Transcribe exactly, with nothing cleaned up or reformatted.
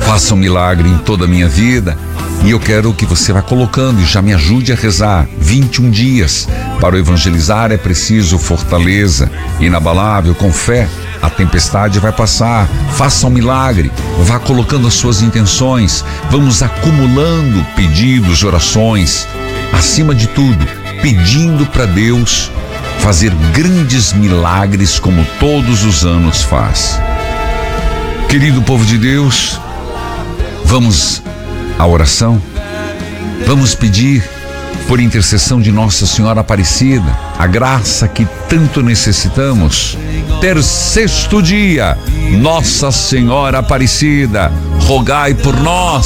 faça um milagre em toda a minha vida. E eu quero que você vá colocando e já me ajude a rezar. vinte e um dias. Para o evangelizar é preciso fortaleza, inabalável, com fé. A tempestade vai passar. Faça um milagre. Vá colocando as suas intenções. Vamos acumulando pedidos, orações. Acima de tudo, pedindo para Deus fazer grandes milagres como todos os anos faz. Querido povo de Deus, vamos à oração. Vamos pedir por intercessão de Nossa Senhora Aparecida a graça que tanto necessitamos. Ter sexto dia, Nossa Senhora Aparecida, rogai por nós.